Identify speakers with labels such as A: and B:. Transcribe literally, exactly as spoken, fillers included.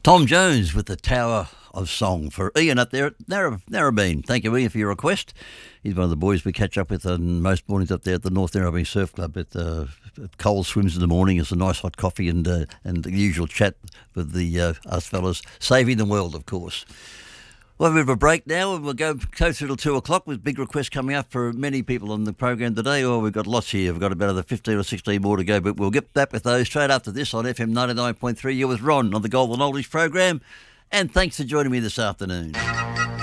A: Tom Jones with the Tower of Song for Ian up there at Narra- Narrabeen. Thank you, Ian, for your request. He's one of the boys we catch up with on most mornings up there at the North Narrabeen Surf Club. At, uh, at Cole swims in the morning. It's a nice hot coffee and uh, and the usual chat with the uh, us fellas, saving the world, of course. We'll have a bit of a break now, and we'll go closer till two o'clock with big requests coming up for many people on the program today. Oh, we've got lots here. We've got about another fifteen or sixteen more to go, but we'll get back with those straight after this on F M ninety-nine point three. You're with Ron on the Golden Oldies program, and thanks for joining me this afternoon.